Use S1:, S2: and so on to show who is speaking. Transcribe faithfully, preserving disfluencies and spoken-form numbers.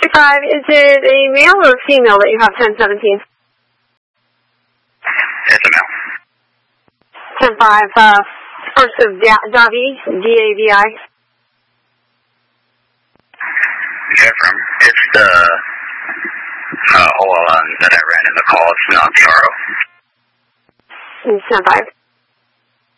S1: five, is it a male or a female that you have ten seventeen?
S2: It's a male.
S1: ten five, uh, first of Davi, D A V I.
S2: Jeffrey, it's the uh, O L N that I ran in the call. It's not Tiaro.
S1: ten five.